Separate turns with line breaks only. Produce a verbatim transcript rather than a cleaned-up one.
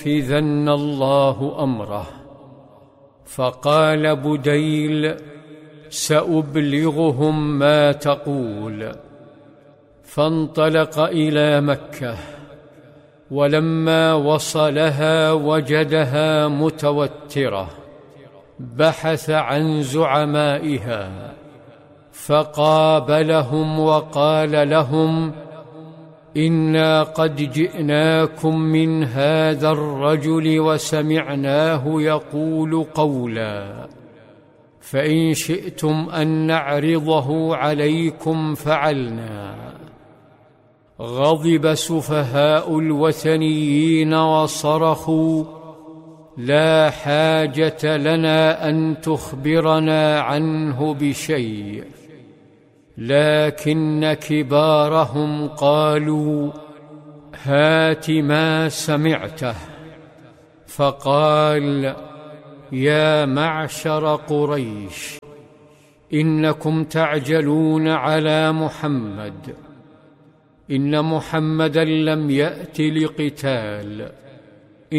فذن الله أمره، فقال بديل: سأبلغهم ما تقول. فانطلق إلى مكة، ولما وصلها وجدها متوترة، بحث عن زعمائها فقابلهم وقال لهم: إنا قد جئناكم من هذا الرجل وسمعناه يقول قولا، فإن شئتم أن نعرضه عليكم فعلنا. غضب سفهاء الوثنيين وصرخوا: لا حاجة لنا أن تخبرنا عنه بشيء. لكن كبارهم قالوا: هات ما سمعته. فقال: يا معشر قريش، إنكم تعجلون على محمد، إن محمدا لم يأت لقتال،